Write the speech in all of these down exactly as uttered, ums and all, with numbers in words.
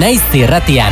Naiz irratian.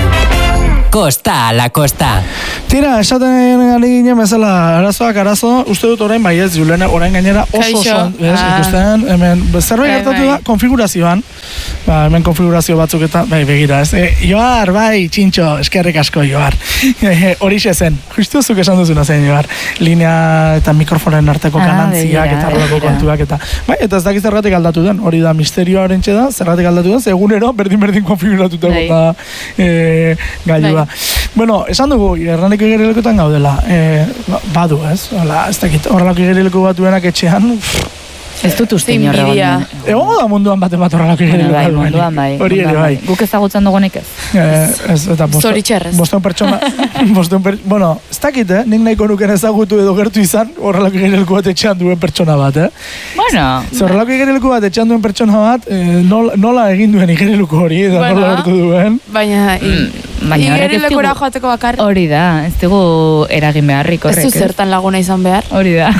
Kosta ala kosta. Tira, esaten ari ginen bezala arazoak arazo, uste dut orain bai ez, Julene, orain gainera oso oso, ez, ah. ikusten, hemen, zerbait gertatu da, konfigurazioan, ba, hemen konfigurazio batzuk eta, bai, begira, ez, e, Joar, bai, txintxo, eskerrik asko, Joar, horixe zen, justu zuk esan duzuna zen, Joar, linea eta mikrofonen arteko ah, kanantziak eta rolako kontuak eta, bai, eta ez dakiz zergatik aldatu den, hori da misterioa horrentxe da, zergatik aldatu den, egunero, berdin-berdin konfiguratuta eta e, gailua. Bueno, esan dugu, erraneko igerilekoetan gaudela, e, badu, ez? Hala, ez dakit, horrelako igerileko bat duenak etxean, ez dut uste inorra guen. Egon da munduan baten bat horrelako igerileko bat duenak. Munduan bai, hori ere bai. Guk ezagutzen dugunik ez. Ez, eta bosteun pertsona, bosteun pertsona, bueno, ez dakit, eh? Nik nahiko nuken ezagutu edo gertu izan horrelako igerileko bat etxean duen pertsona bat, eh? Bueno. Horrelako igerileko bat etxean duen pertsona bat, nola egin duen igerileko hori, eta nola gertu duen. Baina, igerilekora joateko bakar. Hori da, ez dugu eragin beharrik horrek. Ez du zertan laguna izan behar. Hori da.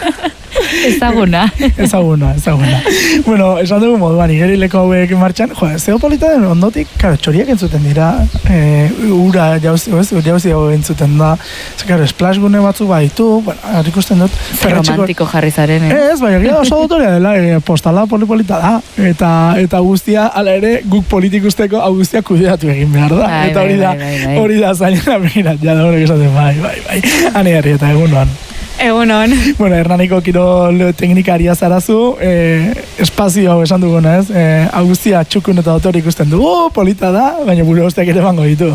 Ezaguna. Ezaguna, ezaguna. Bueno, esan dugu moduan, igerileko hauek martxan, jo, zeo polita den ondotik, karo, txoriak entzuten dira, e, ura jauzi, jauzi hau entzuten da, ze, karo, splash gune batzuk baitu, bueno, ikusten dut. Romantiko jarri zaren, eh? Ez, bai, egia oso dotoria dela, e, postala polipolita da, eta, eta guztia, ala ere, guk politik usteko, hau guztia kudeatu egin behar da, bai, eta hori da, bai, bai, bai. hori da zailena, begirat, ja da horrek esaten, bai, bai, bai, ane herri eta egunoan. Egunon. Bueno, Hernaniko kirol teknikaria zarazu, eh, espazio hau esan duguna ez, eh, Augustia txukun eta dotor ikusten du, oh, polita da, baina bure osteak ere bango ditu.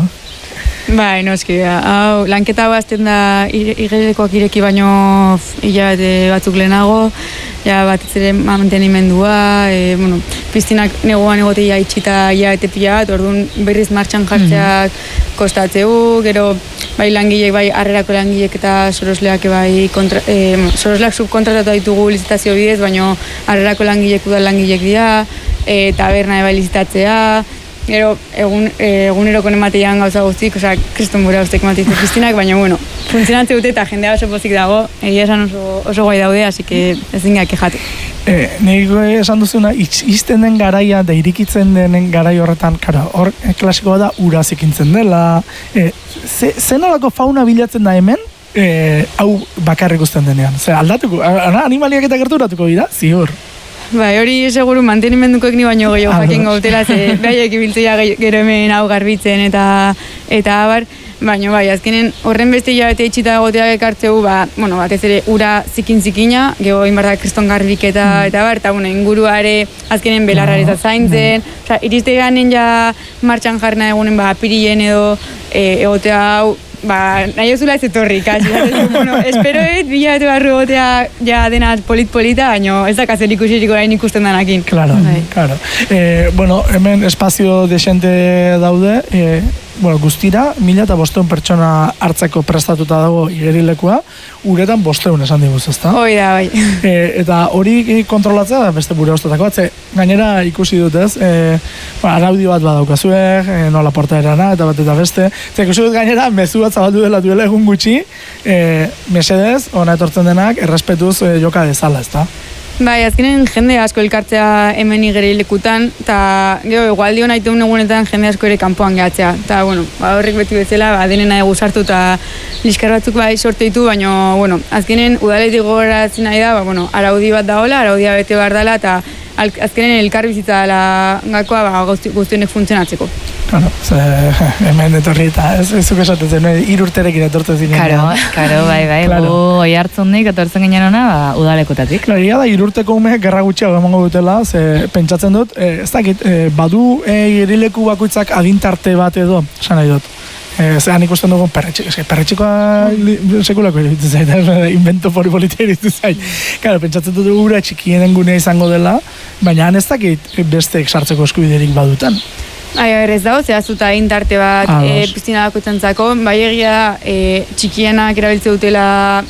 Bai, noski, hau, lanketa hau azten da igerilekoak ireki baino hilabete batzuk lehenago, ja bat ere mantenimendua, e, bueno, piztinak negoan egotea itxita hilabete pila bat, orduan berriz martxan jartzeak mm-hmm. kostatzeu, gero bai langilek, bai harrerako langilek eta sorosleak bai kontra, e, sorosleak subkontratatu ditugu lizitazio bidez, baina harrerako langilek udal langilek dira, e, taberna bai lizitatzea, gero egun, eguneroko ematean gauza guztik, osea, kriston gura guztiak emateizte piztinak, baina, bueno, funtzionatze dute eta jendea oso pozik dago, egia esan oso, oso guai daude, así que ez dinga kejatu. Eh, nik esan duzuna, izten den garaia, da irikitzen den garai horretan, kara, hor klasikoa da, ura zikintzen dela, eh, ze, zenolako fauna bilatzen da hemen, eh, hau bakarrik usten denean, ze aldatuko, animaliak eta gerturatuko dira, ziur. Bai, hori seguru mantenimenduko ekni baino gehiago jakin gautela, ze behaiek ibiltzea gero hemen hau garbitzen eta eta abar, baina bai, azkenen horren beste hilabete itxita egoteak ekartzeu, ba, bueno, batez ere ura zikin-zikina, geho inbardak kriston garbik eta, mm. eta bar, eta bueno, ingurua ere azkenen belarra eta zaintzen, mm. oza, iriste ganen ja martxan jarna egunen, ba, pirilen edo e, egotea hau, ba, nahi ozula ez etorri, kasi. Bueno, espero ez, bila bete barru egotea ja dena polit-polita, baina ez da kazer ikusiriko hain ikusten danakin. Claro, Hai. claro. Eh, bueno, hemen espazio desente daude, eh, bueno, guztira, mila eta bosteun pertsona hartzeko prestatuta dago igerilekua, uretan bosteun esan diguz, ezta? Hoi da, bai. E, eta hori kontrolatzea da beste bure ostetako, atze, gainera ikusi dut ez, e, ba, araudi bat badaukazuek, e, nola portaerana, eta bat eta beste, eta ikusi dut gainera, mezu bat zabaldu dela duela egun gutxi, e, mesedez, ona etortzen denak, errespetuz e, joka dezala, ezta? Bai, azkenen jende asko elkartzea hemen igerilekutan, eta gero, egualdi hona iteun egunetan jende asko ere kanpoan gehatzea. Eta, bueno, ba, horrek beti bezala, ba, denena egu sartu eta liskar batzuk bai sorte ditu, baina, bueno, azkenen udaletik gogoratzen nahi da, ba, bueno, araudi bat dagoela, araudia bete behar dela, eta azkenen elkar bizitza dela gakoa, ba, guztionek funtzionatzeko. Claro, ze, hemen etorri eta ez zuk esatzen, hiru urterekin etortzen zinean. Karo, karo, bai, bai, claro. Gu oi hartzundik etortzen ginen ona, ba, udalekutatik. Claro, da, hiru urteko umeek gerra gutxiago emango dutela, ze pentsatzen dut, e, ez dakit, e, badu e, igerileku bakoitzak adintarte bat edo, esan nahi dut. E, zean ikusten dugu perretxikoa, perretxikoa sekulako iritzen zait, invento polipolitia iritzen zait. Claro, pentsatzen dut gura txikienen gunea izango dela, baina ez dakit besteek sartzeko eskubiderik badutan. Ai, ez dago, zehaztuta intarte bat e, piztina bakoitzantzako, bai egia da e, txikienak erabiltze dutela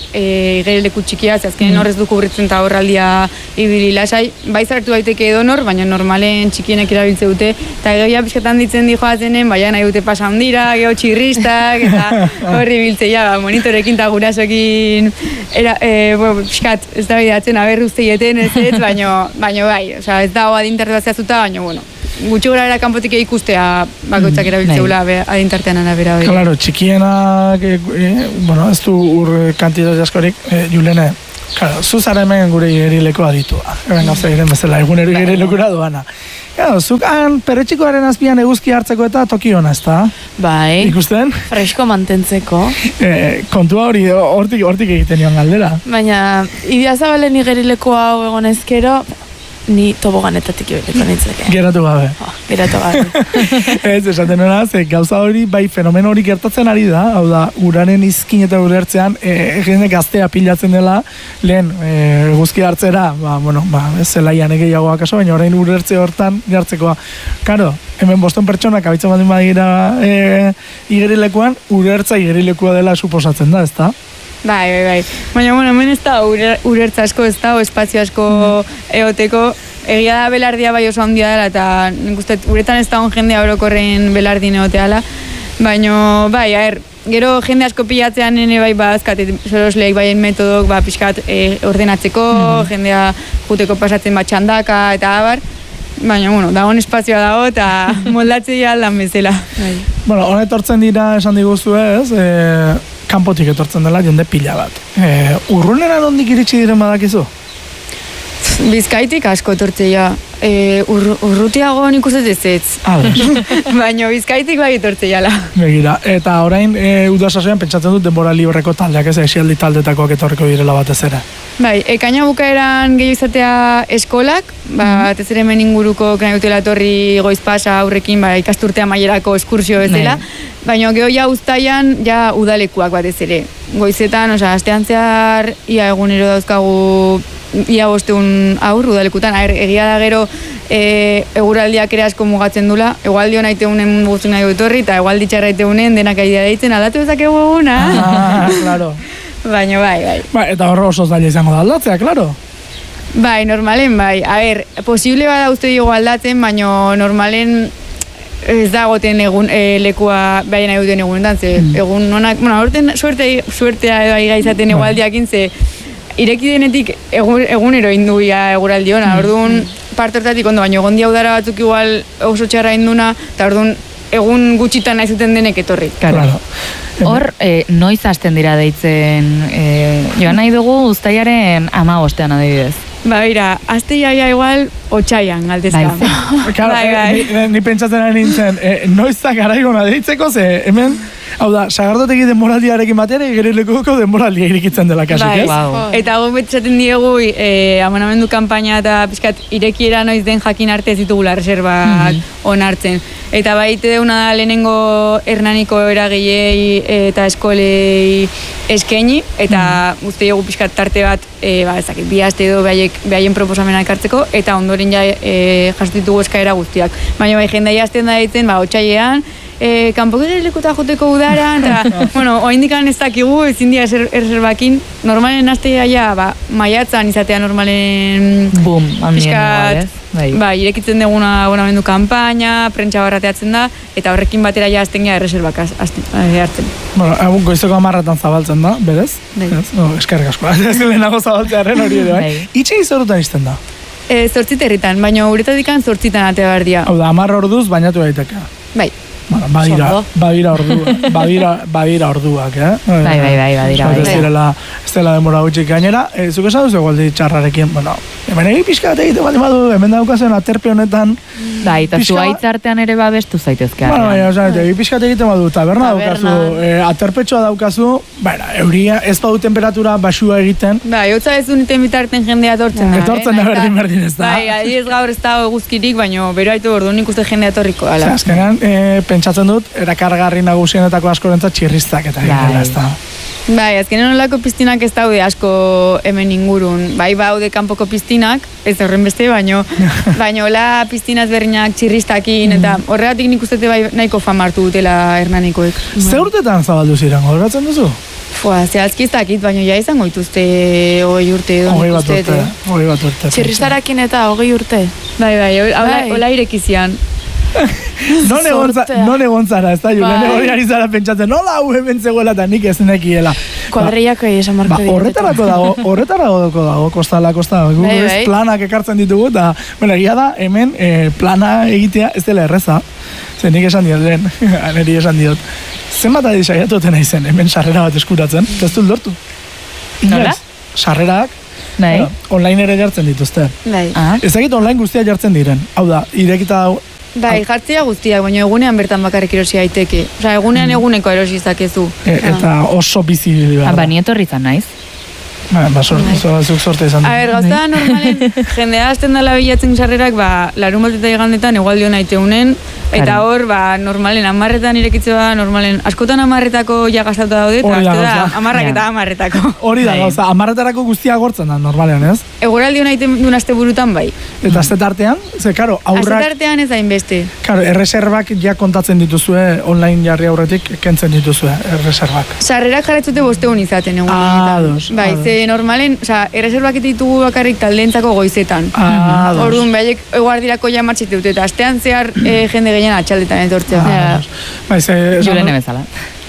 e, igerileku txikia, zehazkenen mm. horrez du kubritzen eta horraldia ibili lasai, bai zartu daiteke edonor, baina normalen txikienek erabiltze dute, eta egoia pixkatan ditzen di joazenen, baina nahi dute pasa handira, geho txirristak, eta horri biltzea, ba, monitorekin eta gurasoekin, era, e, bueno, pixkat, ez da bidatzen, aberruzteieten ez ez, baina bai, oza, ez dago adintarte bat zehaztuta, baina, bueno, gutxi gora era kanpotik ikustea bakoitzak erabiltzeula adintartean arabera hori. Claro, txikienak, e, e, bueno, ez du ur kantitate askorik, e, Julene, claro, zu zara hemen gure igerileko aditua. Hemen gauza diren bezala, egunero igerilekura doana. Claro, zuk han perretxikoaren azpian eguzki hartzeko eta toki hona, ez da? Bai. Ikusten? Fresko mantentzeko. E, kontua hori, hortik, hortik egiten nion galdera. Baina, Idiazabalen igerileko hau egon ezkero, ni toboganetatik ibeliko nintzeke. Geratu gabe. Oh, geratu gabe. Ez, esaten hona, ze gauza hori, bai, fenomeno hori gertatzen ari da, hau da, uraren izkin eta urertzean, e, jende gaztea pilatzen dela, lehen, e, eguzki hartzera, ba, bueno, ba, zelaian egeiagoa kaso, baina orain urertze hortan jartzekoa. Karo, hemen boston pertsonak abitzen badin badira e, igerilekuan, urertza igerilekua dela suposatzen da, ez da? Bai, bai, bai. Baina, bueno, hemen ez da urertza asko, ez da, o espazio asko eoteko. Egia da belardia bai oso handia dela, eta nik uste, uretan ez da on jendea orokorren belardin eoteala. Baina, bai, aher, gero jende asko pilatzean nene bai bazkat, sorosleik baien metodok, ba, pixkat e, ordenatzeko, mm. jendea juteko pasatzen bat txandaka, eta abar. Baina, bueno, dagoen espazioa dago, eta moldatzea aldan bezala. Bai. Bueno, honet etortzen dira esan diguzu ez, e, kanpotik etortzen dela jende pila bat. E, urrunera nondik iritsi diren badakizu? Bizkaitik asko etortzea. E, ur, urrutiago nik uste ez ez. Baina Bizkaitik bai etortzeiala. Begira, eta orain e, udasasoan pentsatzen dut denbora libreko taldeak, ez esialdi taldetakoak etorriko direla batez ere. Bai, ekaina bukaeran gehiago izatea eskolak, ba, batez ere hemen inguruko nahi dutela etorri goiz pasa aurrekin, ba, ikasturtea mailerako eskursio ez dela, baina geho ja uztaian ja udalekuak batez ere. Goizetan, oza, astean zehar, ia egunero dauzkagu ia bosteun aur udalekutan, aher, egia da gero e, eguraldiak ere asko mugatzen dula, egualdi hona iteunen guztu nahi etorri, eta egualdi txarra iteunen denak aidea deitzen, aldatu ezakegu eguna. Ah, claro. Baina bai, bai. Ba, eta horro oso zaila izango da aldatzea, claro. Bai, normalen, bai. A ber, posible bada uste digo aldatzen, baina normalen ez da goten egun, e, lekua baina egiten egunetan, ze mm. egun honak, bueno, horten suerte, suertea bai gaizaten egualdiakin, ze ireki denetik egun, egunero induia eguraldi hona, mm. orduan parte hortatik ondo, baina egon dia udara batzuk igual oso txarra induna, eta orduan egun gutxitan nahi zuten denek etorri. Claro. Hor, eh, noiz hasten dira deitzen, eh, joan nahi dugu uztailaren hamabostean adibidez. Ba, bera, azte jaia igual otxaian galdezka. Bai. Claro, bai, bai. Ni, ni, ni pentsatzen ari nintzen, eh, noizak garaigona deitzeko, ze hemen, hau da, sagardotegi denboraldiarekin batera, igerilekuko denboraldia irikitzen dela kasik, bai, ez? Wow. Eta hau betzaten diegu, eh, abonamendu kampaina eta pixkat irekiera noiz den jakin arte ez ditugula reserva mm-hmm. onartzen. Eta baite deuna da lehenengo Hernaniko eragilei eta eskolei eskaini, eta mm. uste dugu pixkat tarte bat, e, ba, ezakit, bi aste edo behaien proposamena ekartzeko, eta ondoren ja e, jastitugu eskaera guztiak. Baina bai, jendai hasten da ditzen, ba, otxailean, e, kanpoko igerilekuta joteko udaran, eta, bueno, oindikan ez dakigu, ezin dira erreserbakin, normalen astea ja, ba, maiatzan izatea normalen... Boom, handien Bai. Ba, irekitzen duguna abonamendu kanpaina, prentsa barrateatzen da, eta horrekin batera ja azten gara erreserbak hartzen. Bueno, egun goizeko amarratan zabaltzen da, berez? Bai. No, eskerrik asko, ez lehenago zabaltzearen hori ere, bai? Itxe izorutan izten da? E, zortziterritan, baina uretadikan zortzitan atea behar dira. Hau da, amarra orduz bainatu daiteke. Bai. Bueno, badira, badira orduak, badira, badira orduak, eh? Bai, bai, bai, badira, bai. Ez dela, ez dela demora gutxik gainera, e, zuk esan duzu egualdi txarrarekin, bueno, hemen egin pixka bat egiten baldin badu, hemen daukazen aterpe honetan... Bai, eta zu aitzartean ere babestu zaitezke. Bueno, baina, osan, egin pixka bat egiten badu, taberna daukazu, e, aterpetxoa daukazu, baina, euria ez badu temperatura basua egiten. Bai, hotza ez uniten bitarten jendea etortzen da. Etortzen da berdin berdin ez da. Bai, adiez gaur ez da eguzkirik, baina bero haitu ordu nik uste jendea etorriko. Azkenean, pentsatzen dut, erakargarri nagusienetako askorentzat txirristak eta egitela, ez da. Bai, azkenean olako piztinak ez daude asko hemen ingurun. Bai, baude kanpoko piztinak, ez horren beste, baino, baino hola piztinaz berriak txirristakin, eta horregatik nik ustete bai nahiko famartu dutela Hernanikoek. Ze urtetan zabaldu ziren, horretzen duzu? Fua, zehazki ez dakit, baina ja izango dituzte hogei urte edo. Hogei bat urte, hogei bat urte. Txirristarakin eta hogei urte. Bai, bai, hola irekizian. Non egontzara, ez da, Julen, hori ari zara pentsatzen, nola hau hemen zegoela eta nik ez nekiela. Kuadreiak esan marko ba, horretarako dago, horretarako dago, kostala, kostala. Gu Bai, ez bai. planak ekartzen ditugu, eta, bueno, egia da, hemen eh, plana egitea ez dela erreza. Zer nik esan diot, lehen, niri esan diot. Zenbat adi saiatuten aizen, hemen sarrera bat eskuratzen, ez dut lortu. Nola? Sarrerak, Bai. bueno, online ere jartzen dituzte. Bai. Ah. Ez dakit online guztia jartzen diren. Hau da, irekita hau, Bai, jartzea guztiak, baina egunean bertan bakarrik erosi daiteke. Osea, egunean eguneko erosi zakezu. e, eta oso bizi behar Ah, da. ba, ni etorri zan naiz. Ba, ba, sor, sor, zuk sorte izan A ber, gauza normalen, jendea hasten dela bilatzen sarrerak, ba, larun bat eta igandetan egualdio naiteunen, eta Claro. hor, ba, normalen amarretan irekitze ba, normalen, askotan amarretako ja gastatu daude, eta Hori da uste da, gauza. amarrak Ja. eta amarretako. Hori da, Bai. gauza, amarretarako guztia agortzen da, normalean, ez? Eguraldio naiten duen aste burutan bai. Eta azte tartean, ze, karo, aurrak, Azetartean ez hainbeste. karo, erreserbak ja kontatzen dituzue, online jarri aurretik, kentzen dituzue, erreserbak. Sarrerak jarretzute bosteun izaten egun. Ados, Bai, ados. ze normalen, osea, erreserbak ditugu bakarrik taldeentzako goizetan. Ah, ados. Orduan, behaiek eguardirako ja martxite dute, eta astean zehar eh, jende gehien atxaldetan etortzea. Ah, bai, ze, esan- Julene bezala.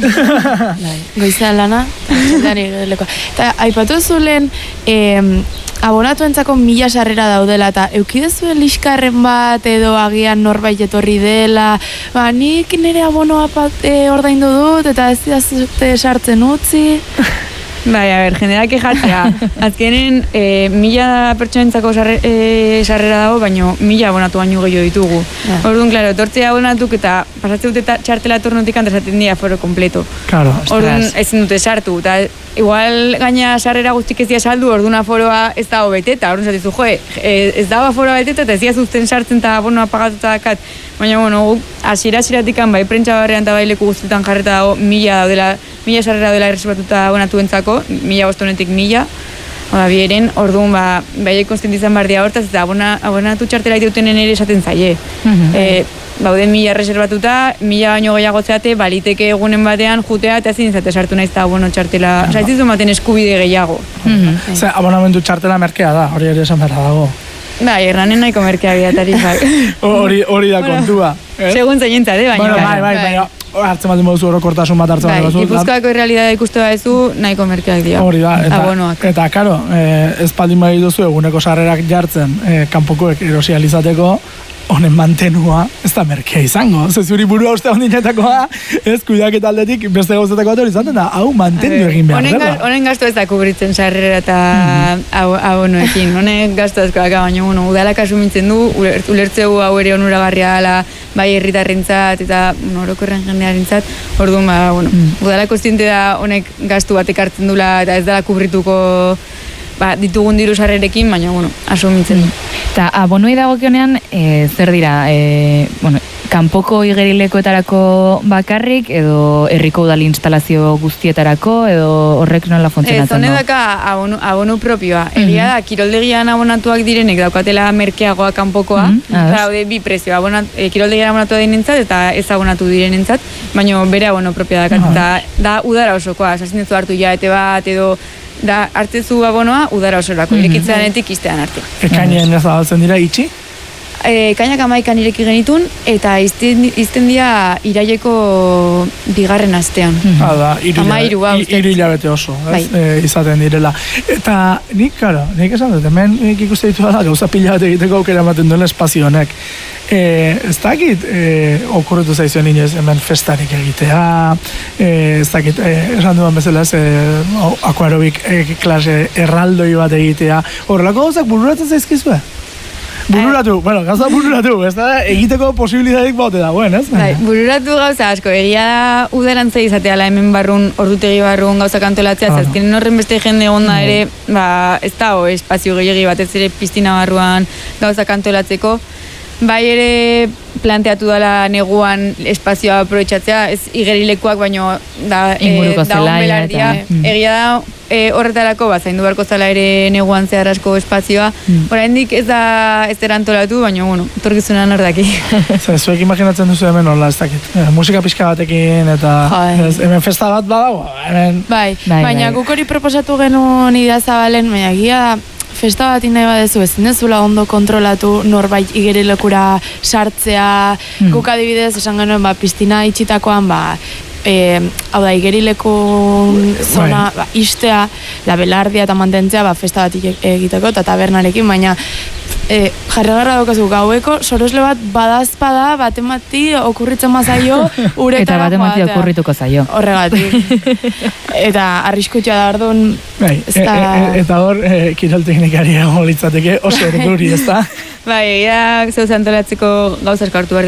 Goizean lana, txaldari gereleko. Eta aipatu zulen, em, abonatuentzako mila sarrera daudela, eta eukidezuen liskarren bat edo agian norbait etorri dela, ba, nik nire abonoa pat, e, ordaindu dut, eta ez dazute sartzen utzi. Bai, a ber, jendeak kejatzea. Azkenen, e, mila pertsonentzako sarre, e, sarrera dago, baino mila abonatu baino gehiago ditugu. Ja. Orduan, klaro, etortzea abonatuk eta pasatzen dute ta- txartela tornotik antrazaten dira foro kompleto. Karo, Orduan, ezin dute sartu, eta igual gaina sarrera guztik ez dira saldu, orduan aforoa ez dago beteta, orduan zatizu, jo, e, ez dago aforoa beteta, eta ez dira zuzten sartzen eta abonoa pagatuta dakat. Baina, bueno, guk, hasiera-hasieratik bai, prentsa barrean eta bai leku guztietan jarreta dago, mila daudela, mila sarrera dela erreserbatuta abonatuentzako, mila bostonetik mila, Oda, bieren, orduan, ba, baiek konstantizan behar dia hortaz, eta abona, abonatu txartela ditutenen ere esaten zaie. Mhm. E, bauden mila reservatuta, mila baino gehiago zeate, baliteke egunen batean jutea, eta ezin izate sartu naiz eta abono txartela, oza, ez dizu maten eskubide gehiago. Mhm. ze, abonamendu txartela merkea da, hori ere esan behar dago. Bai, erranen nahiko merkeak dira tarifak. Hori, hori da kontua. eh? Segun zainentzat, eh, baina. Bueno, bai, bai, bai. baina hartzen bat duzu orokortasun bat hartzen Bai, bat duzu. Gipuzkoako errealitatea ikuste badezu, nahiko merkeak dira. Hori da, eta, Abonoak. eta karo, eh, ez baldin bai duzu eguneko sarrerak jartzen eh, kanpokoek erosi ahal izateko, honen mantenua ez da merkea izango. Ze zuri burua uste ondinetakoa, ez kuidaketa aldetik beste gauzetako bat hori izaten da, hau mantendu egin behar Honen dela. ga- Honen gastu ez da kubritzen sarrera eta abo- abonoekin. Honen gastu asko daka, baina bueno, udalak asumitzen du, uler- ulertzeu hau ere onuragarria dela, bai herritarrentzat eta bueno, orokorren jendearentzat. Orduan, ba, bueno, udalak kontziente da honek gastu bat ekartzen dula eta ez dela kubrituko ba, ditugun diru sarrerekin, baina bueno, asumitzen du. Eta abonoi dagokionean, e, zer dira, e, bueno, kanpoko igerilekoetarako bakarrik, edo herriko udal instalazio guztietarako, edo horrek nola Ez, funtzionatzen honek du? daka abonu, abonu propioa. Egia da, kiroldegian abonatuak direnek daukatela merkeagoa kanpokoa. Mhm, ados. Daude bi prezio, abonat, e, kiroldegian abonatu direnentzat eta ez abonatu direnentzat, baina bere abono propioa dakat. Eta da udara osokoa, esasin duzu hartu jaete bat, edo da hartzezu abonoa udara osorako, irekitzeanetik iztean arte. Ekainen ez zabaltzen dira itxi, E, kainak amaikan ireki genitun, eta izten, izten dira iraileko bigarren astean. Hala da, hiru Hamairu, hau, hilabete- hiru hilabete oso, ez? Bai. E, izaten direla. Eta nik, karo, nik esan dut, hemen nik ikuste ditu da, gauza pila bat egiteko aukera ematen duela espazio honek. E, ez dakit, e, okurritu zaizuen inoiz hemen festarik egitea, e, ez dakit, e, esan duan bezala ez, e, akuarobik e, klase erraldoi bat egitea, horrelako gauzak bururatzen zaizkizue? Bururatu, bueno, gauza bururatu, ez da, egiteko posibilitateik baute dagoen, ez? Bai, bururatu gauza asko, egia da udarantza izateala hemen barrun, ordutegi barrun gauza kantolatzea, Claro. zazkenen horren beste jende onda ere, ba, ez da, o, espazio gehiagi batez ere piztina barruan gauza kantolatzeko. Bai ere planteatu dela neguan espazioa aprobetxatzea, ez igerilekuak, baino da, Inguruko e, da zelaia belardia. eta- Mm. Egia da, e, horretarako, ba, zaindu beharko zela ere neguan zehar asko espazioa. Oraindik ez da ez dira antolatu, baina, bueno, etorkizunan hor daki. Zer, zuek imaginatzen duzu hemen hola, ez dakit. Eh, musika pixka batekin, eta Jai. ez, hemen festa bat badago, hemen... Bai, Bai, baina bai. guk hori proposatu genuen idea zabalen, baina egia da, festa bat nahi badezu, ezin dezula ondo kontrolatu norbait igerilekura sartzea, guk adibidez esan genuen, ba, piztina itxitakoan, ba, e, hau da, igerileko zona ba, istea, da belardia eta mantentzea, ba, festa bat egiteko eta tabernarekin, baina e, jarregarra daukazu gaueko, sorosle bat badazpada, batemati okurritzen mazaio, uretara eta batemati okurrituko zaio. Horregatik. Eta arriskutua da orduan, Bai, ez e, da... e, eta hor, e, kirol teknikaria litzateke oso urduri, ez da? Bai, ja, zeu antolatzeko gauza eskartu behar